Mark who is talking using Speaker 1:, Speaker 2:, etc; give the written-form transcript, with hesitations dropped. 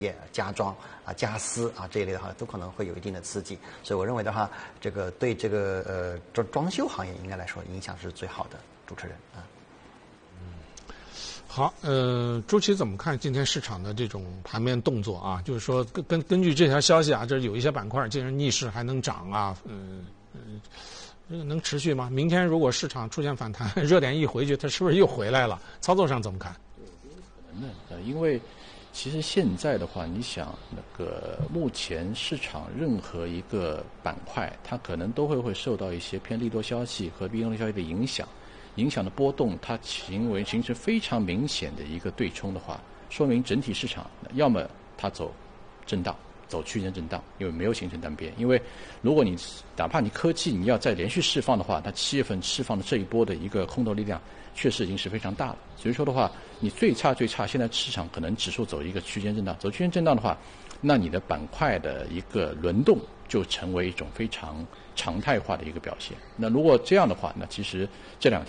Speaker 1: 家装啊、家私啊这一类的话，都可能会有一定的刺激。所以我认为的话，这个对这个装修行业应该来说影响是最好的。主持人啊。
Speaker 2: 好，周琦怎么看今天市场的这种盘面动作啊？就是说根据这条消息啊，这有一些板块竟然逆势还能涨啊，这个能持续吗？明天如果市场出现反弹，热点一回去，它是不是又回来了？操作上怎么看？
Speaker 3: 可能的，因为其实现在的话，你想那个目前市场任何一个板块，它可能都会受到一些偏利多消息和利空消息的影响的波动，它形成非常明显的一个对冲的话，说明整体市场要么它走震荡，走区间震荡，因为没有形成单边。因为如果你哪怕你科技你要再连续释放的话，它7月份释放的这一波的一个空头力量确实已经是非常大了。所以说的话，你最差，现在市场可能指数走一个区间震荡，走区间震荡的话，那你的板块的一个轮动就成为一种非常常态化的一个表现。那如果这样的话，那其实这2天